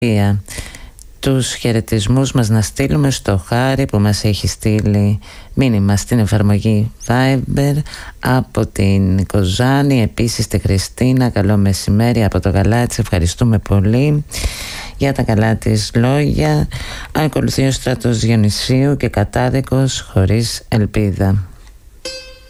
Τους χαιρετισμούς μας να στείλουμε στο Χάρη που μας έχει στείλει μήνυμα στην εφαρμογή Viber από την Κοζάνη, επίσης τη Χριστίνα, καλό μεσημέρι από το Γαλάτσι, ευχαριστούμε πολύ για τα καλά της λόγια. Ακολουθεί ο Στράτος Διονυσίου και Κατάδικος χωρίς ελπίδα.